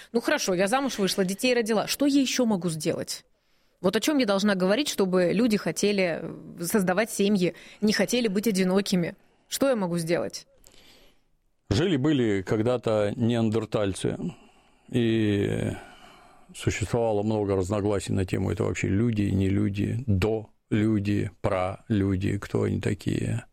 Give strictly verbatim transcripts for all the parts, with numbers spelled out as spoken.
Ну хорошо, я замуж вышла, детей родила. Что я еще могу сделать? Вот о чем я должна говорить, чтобы люди хотели создавать семьи, не хотели быть одинокими? Что я могу сделать? Жили-были когда-то неандертальцы, и существовало много разногласий на тему, это вообще люди, не люди, до люди, про люди, кто они такие.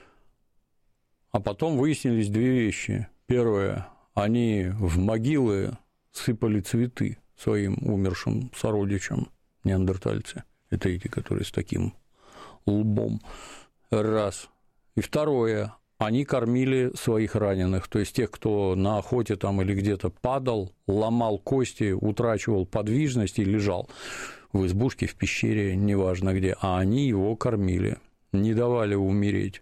А потом выяснились две вещи. Первое, они в могилы сыпали цветы своим умершим сородичам, неандертальцы. Это эти, которые с таким лбом. Раз. И второе, они кормили своих раненых, то есть тех, кто на охоте там или где-то падал, ломал кости, утрачивал подвижность и лежал в избушке, в пещере, неважно где, а они его кормили, не давали умереть.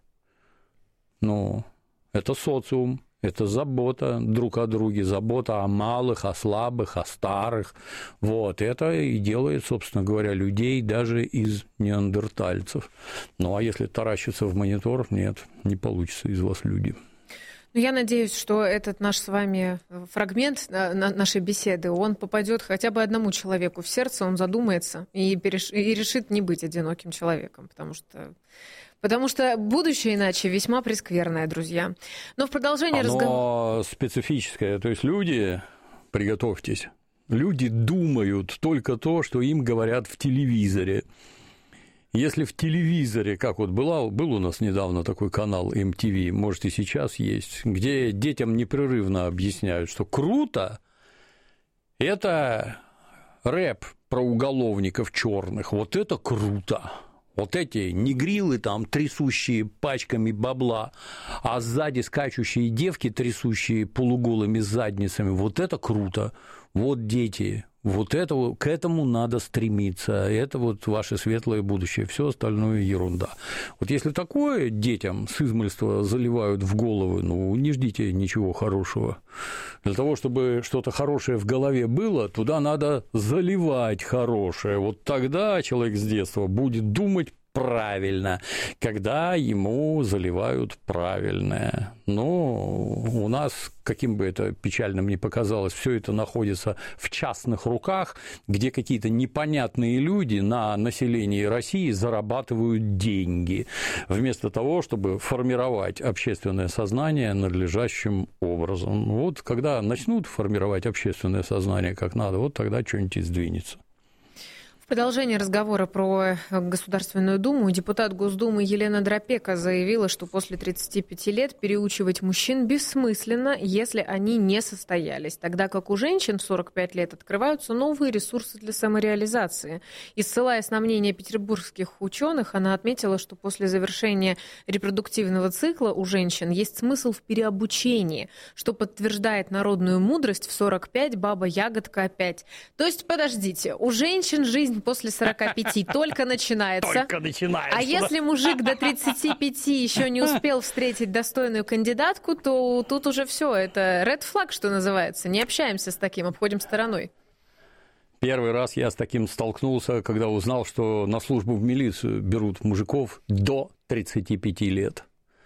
Ну, это социум, это забота друг о друге, забота о малых, о слабых, о старых. Вот, это и делает, собственно говоря, людей даже из неандертальцев. Ну, а если таращиться в монитор, нет, не получится из вас люди. Ну, я надеюсь, что этот наш с вами фрагмент нашей беседы, он попадет хотя бы одному человеку в сердце, он задумается и, переш... и решит не быть одиноким человеком, потому что... Потому что будущее иначе весьма прескверное, друзья. Но в продолжение разговора... Оно специфическое, то есть люди, приготовьтесь, люди думают только то, что им говорят в телевизоре. Если в телевизоре, как вот была, был у нас недавно такой канал эм ти ви, может, и сейчас есть, где детям непрерывно объясняют, что круто – это рэп про уголовников черных, вот это круто. Вот эти негрилы там, трясущие пачками бабла, а сзади скачущие девки, трясущие полуголыми задницами, вот это круто. Вот дети, вот это, к этому надо стремиться, это вот ваше светлое будущее, все остальное ерунда. Вот если такое детям с измольства заливают в головы, ну, не ждите ничего хорошего. Для того, чтобы что-то хорошее в голове было, туда надо заливать хорошее. Вот тогда человек с детства будет думать правильно, когда ему заливают правильное. Но у нас, каким бы это печальным ни показалось, все это находится в частных руках, где какие-то непонятные люди на населении России зарабатывают деньги, вместо того, чтобы формировать общественное сознание надлежащим образом. Вот когда начнут формировать общественное сознание как надо, вот тогда что-нибудь и сдвинется. В продолжение разговора про Государственную Думу депутат Госдумы Елена Дропека заявила, что после тридцати пяти лет переучивать мужчин бессмысленно, если они не состоялись, тогда как у женщин в сорок пять лет открываются новые ресурсы для самореализации. И ссылаясь на мнение петербургских ученых, она отметила, что после завершения репродуктивного цикла у женщин есть смысл в переобучении, что подтверждает народную мудрость: в сорок пять баба ягодка опять. То есть, подождите, у женщин жизнь после сорока пяти только начинается. Только начинается. А если мужик до тридцати пяти еще не успел встретить достойную кандидатку, то тут уже все, это red flag, что называется. Не общаемся с таким, обходим стороной. Первый раз я с таким столкнулся, когда узнал, что на службу в милицию берут мужиков до тридцати пяти лет.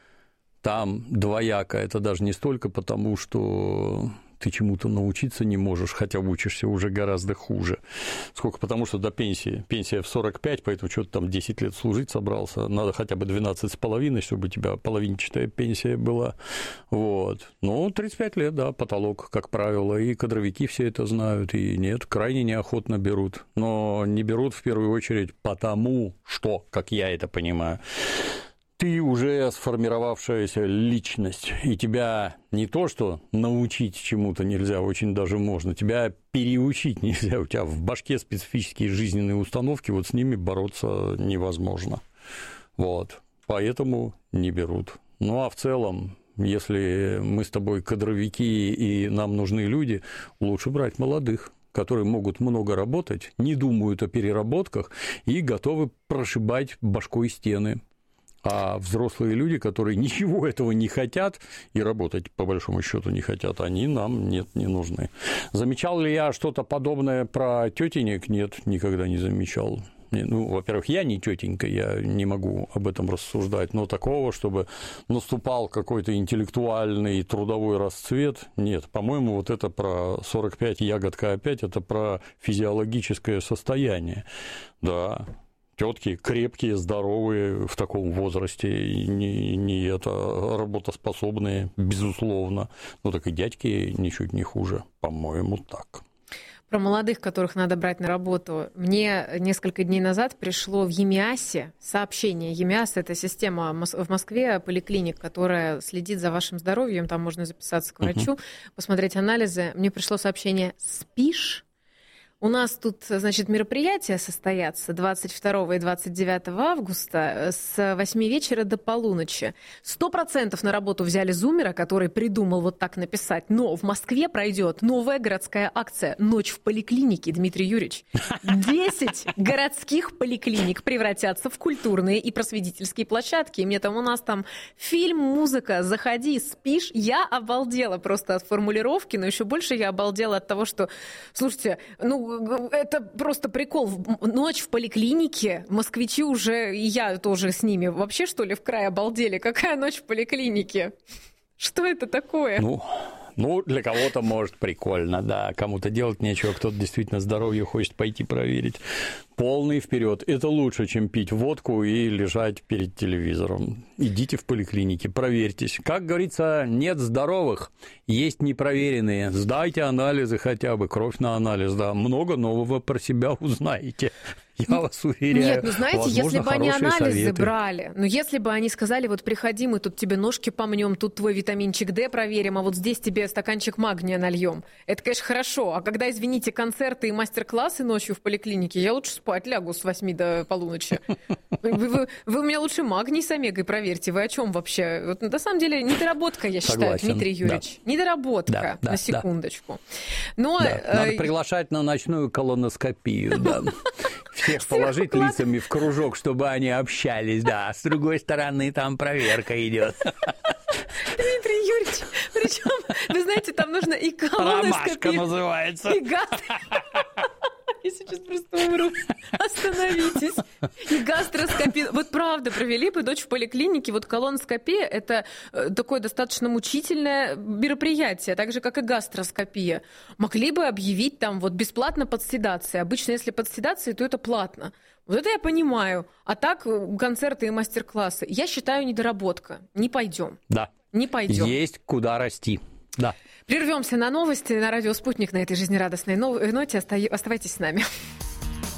Там двояко, это даже не столько потому, что ты чему-то научиться не можешь, хотя учишься уже гораздо хуже. Сколько? Потому что до пенсии. Пенсия в сорок пять, поэтому что-то там десять лет служить собрался. Надо хотя бы двенадцать с половиной, чтобы у тебя половинчатая пенсия была. Вот. Ну, тридцать пять лет, да, потолок, как правило. И кадровики все это знают. И нет, крайне неохотно берут. Но не берут в первую очередь потому, что, как я это понимаю, ты уже сформировавшаяся личность, и тебя не то что научить чему-то нельзя, очень даже можно, тебя переучить нельзя, у тебя в башке специфические жизненные установки, вот с ними бороться невозможно. Вот, поэтому не берут. Ну, а в целом, если мы с тобой кадровики и нам нужны люди, лучше брать молодых, которые могут много работать, не думают о переработках и готовы прошибать башкой стены. А взрослые люди, которые ничего этого не хотят и работать, по большому счету, не хотят, они нам, нет, не нужны. Замечал ли я что-то подобное про тетенек? Нет, никогда не замечал. Ну, во-первых, я не тетенька, я не могу об этом рассуждать, но такого, чтобы наступал какой-то интеллектуальный трудовой расцвет, нет. По-моему, вот это про сорок пять, ягодка опять, это про физиологическое состояние. Да, тетки крепкие, здоровые в таком возрасте, и не, не это, работоспособные, безусловно. Ну, так и дядьки ничуть не хуже, по-моему, так. Про молодых, которых надо брать на работу. Мне несколько дней назад пришло в ЕМИАСе сообщение. ЕМИАС – это система в Москве поликлиник, которая следит за вашим здоровьем. Там можно записаться к врачу, uh-huh. посмотреть анализы. Мне пришло сообщение «Спишь?». У нас тут, значит, мероприятия состоятся двадцать второго и двадцать девятого августа с восьми вечера до полуночи. Сто процентов на работу взяли зумера, который придумал вот так написать. Но в Москве пройдет новая городская акция «Ночь в поликлинике», Дмитрий Юрьевич. Десять городских поликлиник превратятся в культурные и просветительские площадки. И мне там у нас там фильм, музыка, заходи, спишь. Я обалдела просто от формулировки, но еще больше я обалдела от того, что, слушайте, ну, это просто прикол. Ночь в поликлинике. Москвичи уже, и я тоже с ними, вообще, что ли, в край обалдели? Какая ночь в поликлинике? Что это такое? Ну, ну для кого-то, может, прикольно, да. Кому-то делать нечего, кто-то действительно здоровье хочет пойти проверить. Полный вперед. Это лучше, чем пить водку и лежать перед телевизором. Идите в поликлинике, проверьтесь. Как говорится, нет здоровых, есть непроверенные. Сдайте анализы хотя бы, кровь на анализ, да. Много нового про себя узнаете. Я вас уверяю. Нет, ну знаете, возможно, если бы они анализы советы. брали, ну если бы они сказали, вот приходи, мы тут тебе ножки помнем, тут твой витаминчик D проверим, а вот здесь тебе стаканчик магния нальем. Это, конечно, хорошо. А когда, извините, концерты и мастер-классы ночью в поликлинике, я лучше спать лягу с восьми до полуночи. Вы, вы, вы у меня лучше магний с омегой проверьте. Вы о чем вообще? Вот, на самом деле, недоработка, я считаю, Согласен. Дмитрий Юрьевич. Да. Недоработка, да, да, на секундочку. Да. Но, да. Надо э... приглашать на ночную колоноскопию, да. Всех положить лицами в кружок, чтобы они общались, да. С другой стороны, там проверка идет. Дмитрий Юрьевич, причем, вы знаете, там нужно и колоноскопию. Ромашка называется. И гастро... Я сейчас просто умру. Остановитесь. И гастроскопия. Вот правда, провели бы дочь в поликлинике. Вот колоноскопия – это такое достаточно мучительное мероприятие, так же, как и гастроскопия. Могли бы объявить там вот бесплатно под седацией. Обычно, если под седацией, то это платно. Вот это я понимаю. А так концерты и мастер-классы. Я считаю, недоработка. Не пойдем. Да. Не пойдем. Есть куда расти. Да. Прервемся на новости на радио «Спутник» на этой жизнерадостной ноте. Оставайтесь с нами.